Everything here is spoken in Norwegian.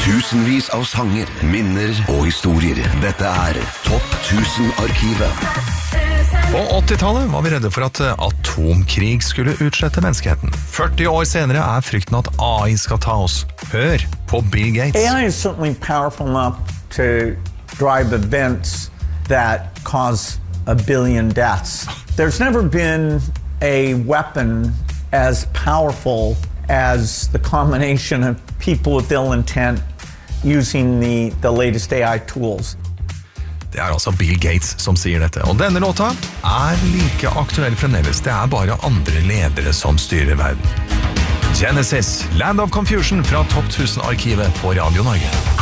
Tusenvis av sanger, minner og historier. Dette Topp 1000-arkivet. På 80-tallet var vi redde for at atomkrig skulle utslette menneskeheten. 40 år senere frykten at AI skal ta oss. Hør på Bill Gates. AI is certainly powerful enough to drive events that cause 1 billion deaths. There's never been a weapon as powerful as the combination of people with ill intent using the latest AI tools. Det altså Bill Gates som sier dette. Og denne låta like aktuell fremdeles. Det bare andre ledere som styrer verden. Genesis, Land of Confusion fra Topp 1000-arkivet på Radio Norge.